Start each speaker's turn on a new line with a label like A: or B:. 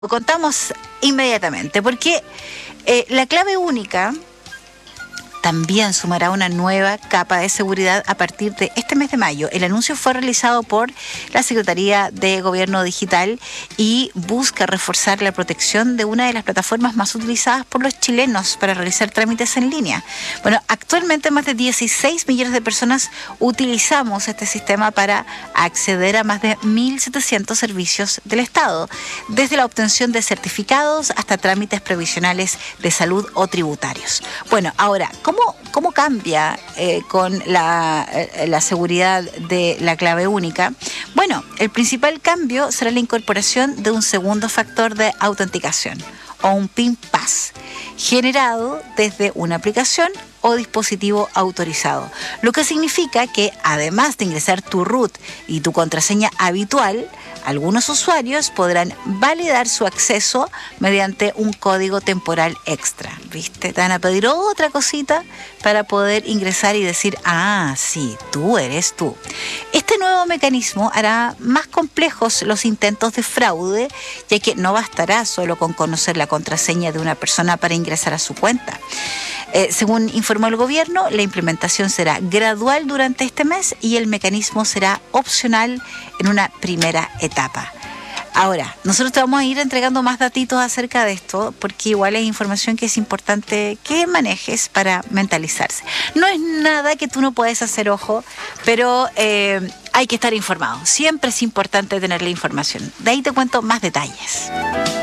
A: Lo contamos inmediatamente, porque la clave única también sumará una nueva capa de seguridad a partir de este mes de mayo. El anuncio fue realizado por la Secretaría de Gobierno Digital y busca reforzar la protección de una de las plataformas más utilizadas por los chilenos para realizar trámites en línea. Bueno, actualmente más de 16 millones de personas utilizamos este sistema para acceder a más de 1.700 servicios del Estado, desde la obtención de certificados hasta trámites provisionales de salud o tributarios. Bueno, ahora, ¿Cómo cambia con la seguridad de la clave única? Bueno, el principal cambio será la incorporación de un segundo factor de autenticación o un PIN Pass, generado desde una aplicación o dispositivo autorizado, lo que significa que además de ingresar tu root y tu contraseña habitual, algunos usuarios podrán validar su acceso mediante un código temporal extra. ¿Viste? Te van a pedir otra cosita para poder ingresar y decir, sí, tú eres tú. Este nuevo mecanismo hará más complejos los intentos de fraude, ya que no bastará solo con conocer la contraseña de una persona para ingresar a su cuenta. Según informó el gobierno, la implementación será gradual durante este mes y el mecanismo será opcional en una primera etapa. Ahora, nosotros te vamos a ir entregando más datitos acerca de esto, porque igual es información que es importante que manejes para mentalizarse. No es nada que tú no puedes hacer, ojo, pero hay que estar informado. Siempre es importante tener la información. De ahí te cuento más detalles.